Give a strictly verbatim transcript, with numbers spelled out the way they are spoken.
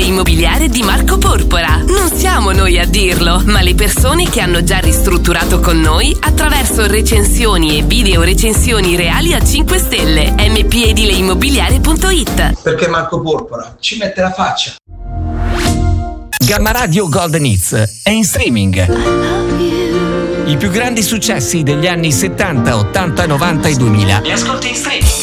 immobiliare di Marco Porpora. Non siamo noi a dirlo, ma le persone che hanno già ristrutturato con noi attraverso recensioni e video recensioni reali a cinque stelle. m p edile immobiliare punto it. Perché Marco Porpora ci mette la faccia. Gamma Radio Golden Hits è in streaming. I più grandi successi degli anni settanta, ottanta, novanta e duemila. Li ascolti in streaming.